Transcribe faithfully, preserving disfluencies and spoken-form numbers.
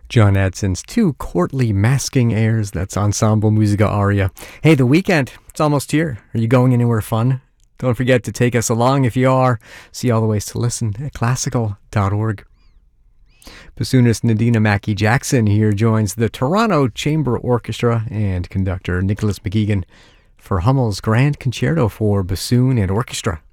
John Edson's two courtly masking airs, that's Ensemble Musica Aria. Hey, the weekend, it's almost here. Are you going anywhere fun? Don't forget to take us along if you are. See all the ways to listen at classical dot org. Bassoonist Nadina Mackey-Jackson here joins the Toronto Chamber Orchestra and conductor Nicholas McGeegan for Hummel's Grand Concerto for Bassoon and Orchestra.